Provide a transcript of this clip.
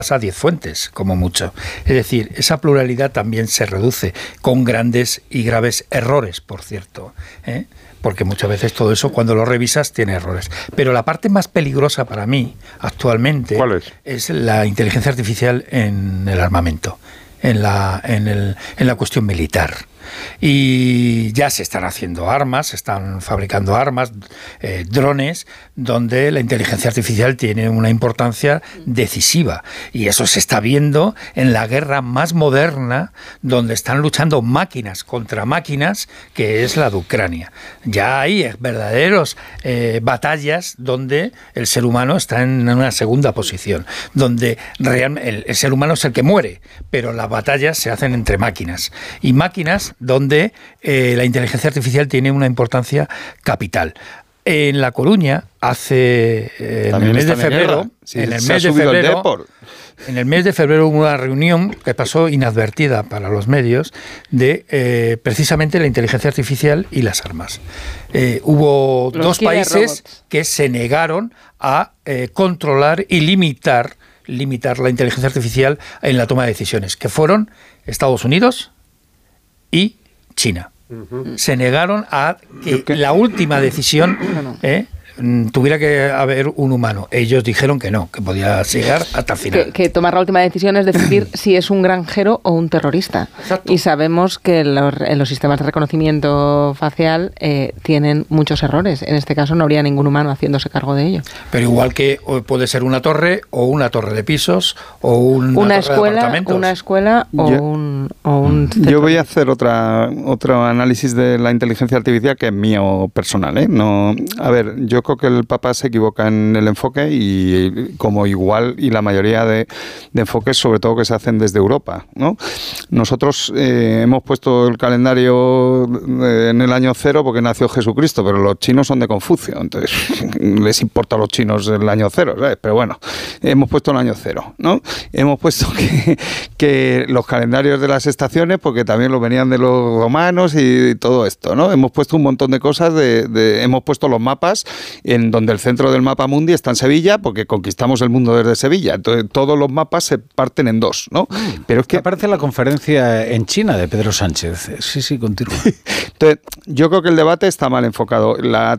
a 10 fuentes, como mucho. Es decir, esa pluralidad también se reduce, con grandes y graves errores, por cierto, porque muchas veces todo eso, cuando lo revisas, tiene errores. Pero la parte más peligrosa para mí, actualmente, ¿cuál es la inteligencia artificial en el armamento, en la cuestión militar. Y ya se están haciendo armas, se están fabricando armas, drones, donde la inteligencia artificial tiene una importancia decisiva. Y eso se está viendo en la guerra más moderna, donde están luchando máquinas contra máquinas, que es la de Ucrania. Ya hay verdaderos batallas donde el ser humano está en una segunda posición, donde el ser humano es el que muere, pero las batallas se hacen entre máquinas. Y máquinas donde la inteligencia artificial tiene una importancia capital. En La Coruña, en el mes de febrero, hubo una reunión que pasó inadvertida para los medios de precisamente la inteligencia artificial y las armas. Hubo dos países que se negaron a controlar y limitar la inteligencia artificial en la toma de decisiones, que fueron Estados Unidos y China. Se negaron a que la última decisión tuviera que haber un humano. Ellos dijeron que no, que podía llegar hasta el final. Que tomar la última decisión es decidir si es un granjero o un terrorista. Exacto. Y sabemos que los sistemas de reconocimiento facial tienen muchos errores. En este caso no habría ningún humano haciéndose cargo de ello. Pero igual que puede ser una torre o una torre de pisos o una torre de apartamentos. Una escuela o un Yo voy a hacer otro análisis de la inteligencia artificial que es mío personal, No, a ver, yo creo que el Papa se equivoca en el enfoque y como igual y la mayoría de enfoques, sobre todo que se hacen desde Europa, ¿no? Nosotros hemos puesto el calendario en el año 0 porque nació Jesucristo, pero los chinos son de Confucio, entonces les importa a los chinos el año 0, ¿sabes? Pero bueno, hemos puesto el año 0, ¿no? Hemos puesto que los calendarios de las estaciones, porque también los venían de los romanos y todo esto, ¿no? Hemos puesto un montón de cosas, hemos puesto los mapas en donde el centro del mapa mundi está en Sevilla, porque conquistamos el mundo desde Sevilla. Entonces, todos los mapas se parten en dos, ¿no? Pero es que aparece la conferencia en China de Pedro Sánchez. Sí, continúa. Entonces, yo creo que el debate está mal enfocado. La